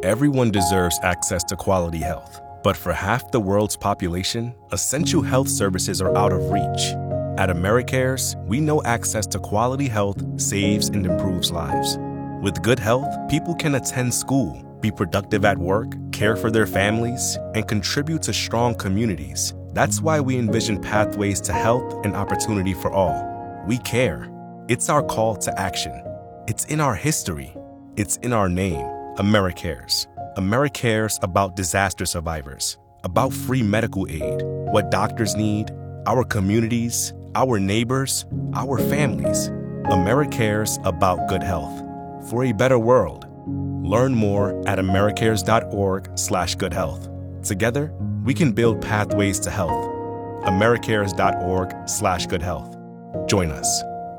Everyone deserves access to quality health. But for half the world's population, essential health services are out of reach. At AmeriCares, we know access to quality health saves and improves lives. With good health, people can attend school, be productive at work, care for their families, and contribute to strong communities. That's why we envision pathways to health and opportunity for all. We care. It's our call to action. It's in our history. It's in our name. AmeriCares. AmeriCares about disaster survivors, about free medical aid, what doctors need, our communities, our neighbors, our families. AmeriCares about good health. For a better world. Learn more at americares.org/goodhealth. Together, we can build pathways to health. americares.org/goodhealth. Join us.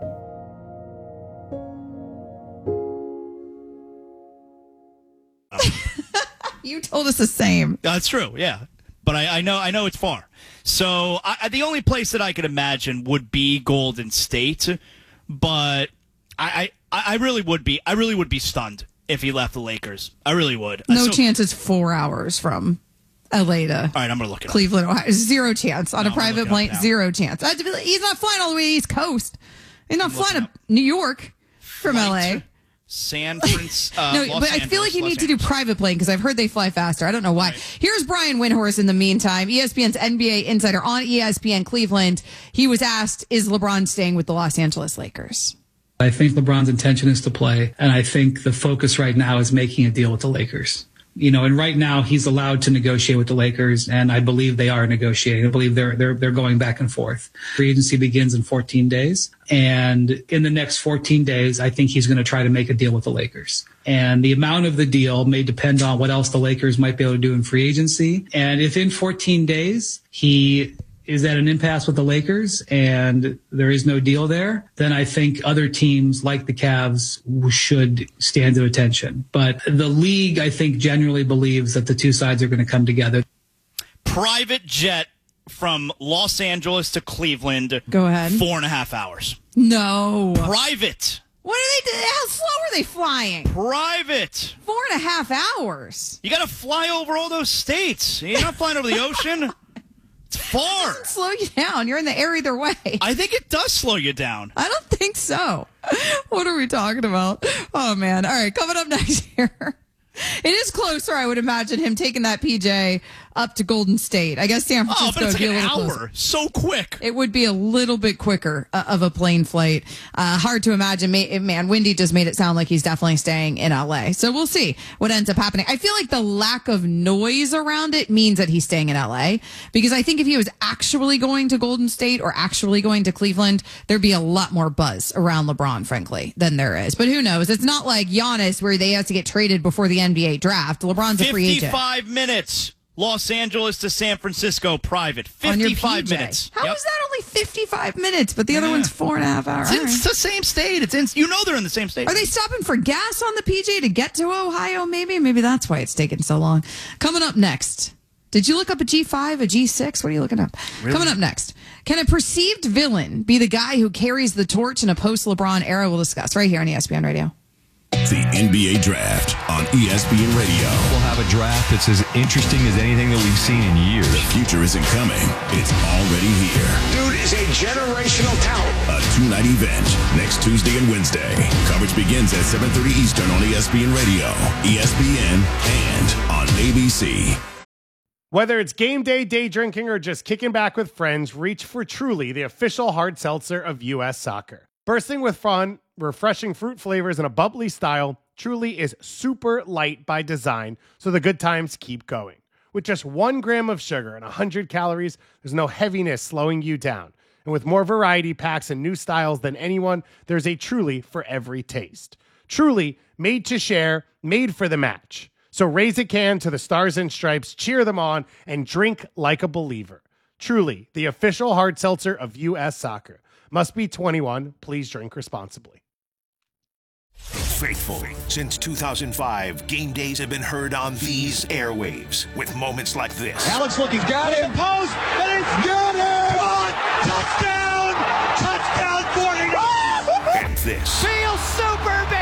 You told us the same. That's true, yeah. But I know it's far. So the only place that I could imagine would be Golden State. But I really would be stunned if he left the Lakers. I really would. No chance it's 4 hours from LA to all right, I'm going to look it Cleveland, up. Ohio. Zero chance. On a private plane, zero chance. He's not flying all the way to the East Coast. He's not flying to New York from LA. San Francisco. No, but I feel like you need to do private plane because I've heard they fly faster. I don't know why. Right. Here's Brian Windhorst in the meantime, ESPN's NBA insider on ESPN Cleveland. He was asked, is LeBron staying with the Los Angeles Lakers? I think LeBron's intention is to play, and I think the focus right now is making a deal with the Lakers. You know, and right now he's allowed to negotiate with the Lakers, and I believe they are negotiating. I believe they're going back and forth. Free agency begins in 14 days, and in the next 14 days, I think he's going to try to make a deal with the Lakers. And the amount of the deal may depend on what else the Lakers might be able to do in free agency. And if in 14 days he is at an impasse with the Lakers and there is no deal there, then I think other teams like the Cavs should stand to attention. But the league, I think, generally believes that the two sides are going to come together. Private jet from Los Angeles to Cleveland. Go ahead. 4.5 hours. No. Private. What are they doing? How slow are they flying? Private. 4.5 hours. You got to fly over all those states. You're not flying over the ocean. It's far. It doesn't slow you down. You're in the air either way. I think it does slow you down. I don't think so. What are we talking about? Oh, man. All right, coming up next here. It is closer, I would imagine, him taking that PJ up to Golden State. I guess San Francisco but it's would be like a little an hour. closer. So quick. It would be a little bit quicker of a plane flight. Hard to imagine. Man, Wendy just made it sound like he's definitely staying in LA. So we'll see what ends up happening. I feel like the lack of noise around it means that he's staying in LA, because I think if he was actually going to Golden State or actually going to Cleveland, there'd be a lot more buzz around LeBron, frankly, than there is. But who knows? It's not like Giannis where they have to get traded before the NBA draft. LeBron's a free agent. 55 minutes. Los Angeles to San Francisco private. 55 minutes. How is that only 55 minutes? But the other one's 4.5 hours. It's the same state. You know they're in the same state. Are they stopping for gas on the PJ to get to Ohio? Maybe that's why it's taking so long. Coming up next. Did you look up a G5, a G6? What are you looking up? Really? Coming up next. Can a perceived villain be the guy who carries the torch in a post-LeBron era? We'll discuss right here on ESPN Radio. The NBA Draft on ESPN Radio. We'll have a draft that's as interesting as anything that we've seen in years. The future isn't coming. It's already here. Dude is a generational talent. A two-night event next Tuesday and Wednesday. Coverage begins at 7:30 Eastern on ESPN Radio, ESPN, and on ABC. Whether it's game day, day drinking, or just kicking back with friends, reach for Truly, the official hard seltzer of U.S. Soccer. Bursting with fun, refreshing fruit flavors, and a bubbly style, Truly is super light by design, so the good times keep going. With just 1 gram of sugar and 100 calories, there's no heaviness slowing you down. And with more variety packs and new styles than anyone, there's a Truly for every taste. Truly, made to share, made for the match. So raise a can to the Stars and Stripes, cheer them on, and drink like a believer. Truly, the official hard seltzer of U.S. Soccer. Must be 21. Please drink responsibly. Faithful. Since 2005, game days have been heard on these airwaves with moments like this. Alex looking, got him, post, and it's got him! Touchdown! Touchdown 49! And this. Feels super